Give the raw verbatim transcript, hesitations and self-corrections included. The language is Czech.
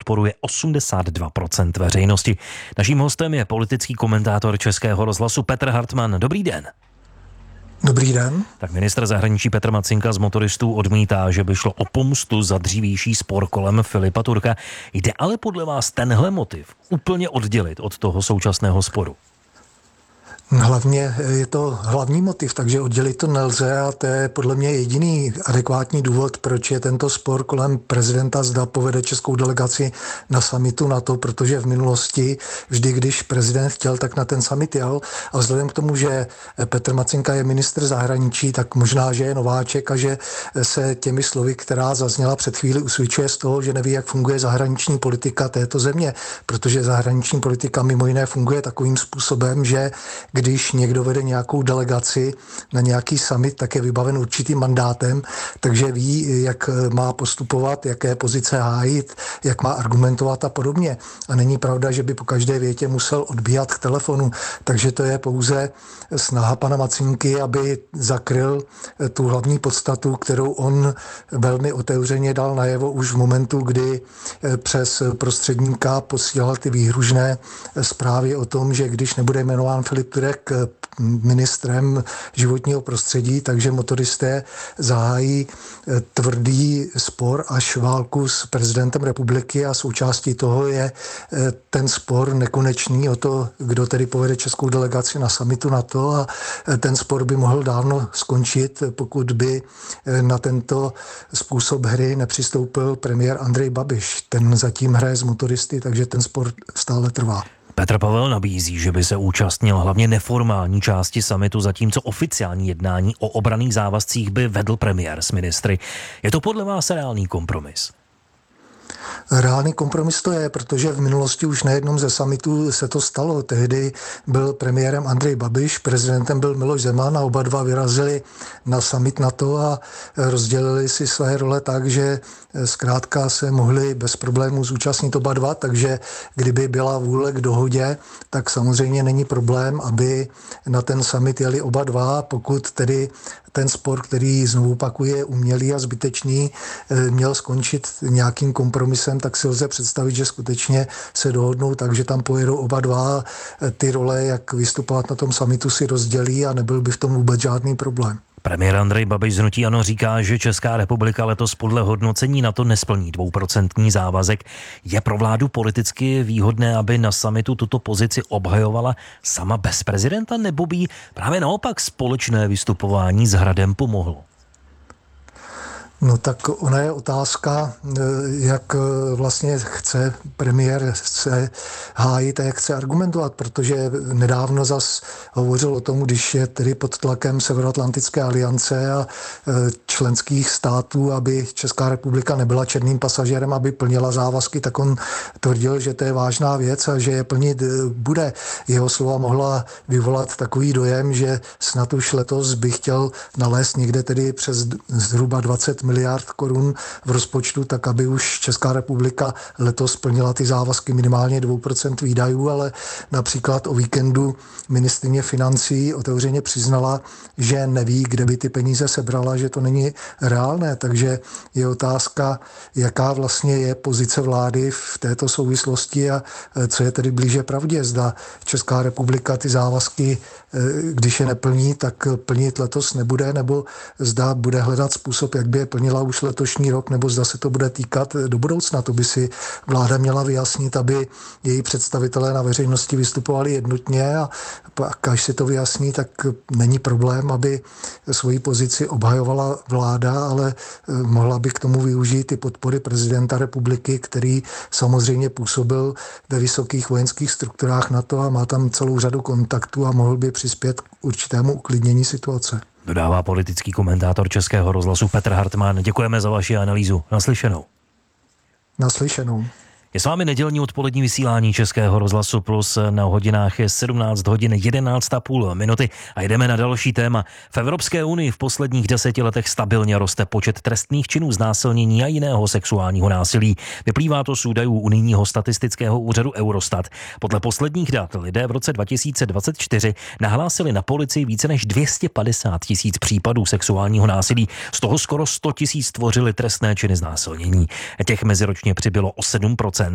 podporuje osmdesát dva procent veřejnosti. Naším hostem je politický komentátor Českého rozhlasu Petr Hartman. Dobrý den. Dobrý den. Tak ministr zahraničí Petr Macinka z motoristů odmítá, že by šlo o pomstu za dřívější spor kolem Filipa Turka. Jde ale podle vás tenhle motiv úplně oddělit od toho současného sporu? Hlavně je to hlavní motiv, takže oddělit to nelze a to je podle mě jediný adekvátní důvod, proč je tento spor kolem prezidenta, zda povede českou delegaci na summitu NATO, protože v minulosti vždy, když prezident chtěl, tak na ten summit jel a vzhledem k tomu, že Petr Macinka je ministr zahraničí, tak možná, že je nováček a že se těmi slovy, která zazněla před chvíli, usvědčuje z toho, že neví, jak funguje zahraniční politika této země, protože zahraniční politika mimo jiné funguje takovým způsobem, že když někdo vede nějakou delegaci na nějaký summit, tak je vybaven určitým mandátem, takže ví, jak má postupovat, jaké pozice hájit, jak má argumentovat a podobně. A není pravda, že by po každé větě musel odbíhat k telefonu. Takže to je pouze snaha pana Macinky, aby zakryl tu hlavní podstatu, kterou on velmi otevřeně dal najevo už v momentu, kdy přes prostředníka posílal ty výhružné zprávy o tom, že když nebude jmenován Filip Turek ministrem životního prostředí, takže motoristé zahájí tvrdý spor až válku s prezidentem republiky a součástí toho je ten spor nekonečný o to, kdo tedy povede českou delegaci na summitu NATO a ten spor by mohl dávno skončit, pokud by na tento způsob hry nepřistoupil premiér Andrej Babiš. Ten zatím hraje s motoristy, takže ten spor stále trvá. Petr Pavel nabízí, že by se účastnil hlavně neformální části summitu, zatímco oficiální jednání o obranných závazcích by vedl premiér s ministry. Je to podle vás reálný kompromis? Reálný kompromis to je, protože v minulosti už na jednom ze summitů se to stalo. Tehdy byl premiérem Andrej Babiš, prezidentem byl Miloš Zeman a oba dva vyrazili na summit NATO a rozdělili si své role tak, že zkrátka se mohli bez problémů zúčastnit oba dva, takže kdyby byla vůle k dohodě, tak samozřejmě není problém, aby na ten summit jeli oba dva, pokud tedy ten spor, který znovu opakuje umělý a zbytečný, měl skončit nějakým kompromisem, tak si lze představit, že skutečně se dohodnou, takže tam pojedou oba dva, ty role, jak vystupovat na tom summitu, si rozdělí a nebyl by v tom vůbec žádný problém. Premiér Andrej Babiš z hnutí ANO říká, že Česká republika letos podle hodnocení NATO nesplní dvouprocentní závazek. Je pro vládu politicky výhodné, aby na summitu tuto pozici obhajovala sama bez prezidenta, nebo by právě naopak společné vystupování s Hradem pomohlo? No tak ona je otázka, jak vlastně chce premiér se hájit a jak chce argumentovat, protože nedávno zas hovořil o tom, když je tedy pod tlakem Severoatlantické aliance a členských států, aby Česká republika nebyla černým pasažérem, aby plnila závazky, tak on tvrdil, že to je vážná věc a že je plnit bude. Jeho slova mohla vyvolat takový dojem, že snad už letos by chtěl nalézt někde tedy přes zhruba dvacet miliard korun v rozpočtu, tak aby už Česká republika letos splnila ty závazky minimálně dvě procenta výdajů, ale například o víkendu ministryně financí otevřeně přiznala, že neví, kde by ty peníze sebrala, že to není reálné, takže je otázka, jaká vlastně je pozice vlády v této souvislosti a co je tedy blíže pravdě. Zda Česká republika ty závazky, když je neplní, tak plnit letos nebude, nebo zda bude hledat způsob, jak by je plnila už letošní rok, nebo zda se to bude týkat do budoucna. To by si vláda měla vyjasnit, aby její představitelé na veřejnosti vystupovali jednotně a až se to vyjasní, tak není problém, aby svoji pozici obhajovala vláda, ale mohla by k tomu využít i podpory prezidenta republiky, který samozřejmě působil ve vysokých vojenských strukturách NATO a má tam celou řadu kontaktů a mohl by přispět k určitému uklidnění situace. Dodává politický komentátor Českého rozhlasu Petr Hartman. Děkujeme za vaši analýzu. Naslyšenou. Naslyšenou. Je s vámi nedělní odpolední vysílání Českého rozhlasu Plus, na hodinách je sedmnáct hodin jedenáct a půl minuty a jdeme na další téma. V Evropské unii v posledních deseti letech stabilně roste počet trestných činů znásilnění a jiného sexuálního násilí. Vyplývá to z údajů unijního statistického úřadu Eurostat. Podle posledních dat lidé v roce dva tisíce dvacet čtyři nahlásili na policii více než dvě stě padesát tisíc případů sexuálního násilí. Z toho skoro sto tisíc tvořili trestné činy znásilnění. Těch meziročně přibylo o sedm procent.